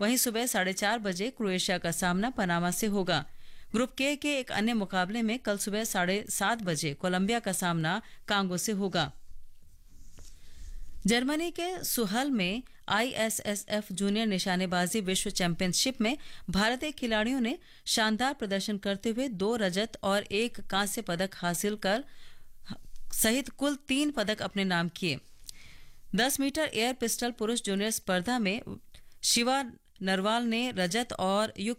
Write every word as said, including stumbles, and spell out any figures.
वहीं सुबह साढ़े चार बजे क्रोएशिया का सामना पनामा से होगा। ग्रुप के के एक अन्य मुकाबले में कल सुबह साढ़े सात बजे कोलंबिया का सामना कांगो से होगा। जर्मनी के सुहल में आईएसएसएफ जूनियर निशानेबाजी विश्व चैंपियनशिप में भारतीय खिलाड़ियों ने शानदार प्रदर्शन करते हुए दो रजत और एक कांस्य पदक हासिल कर सहित कुल तीन पदक अपने नाम किए। दस मीटर एयर पिस्टल पुरुष जूनियर स्पर्धा में शिवा नरवाल ने रजत और युग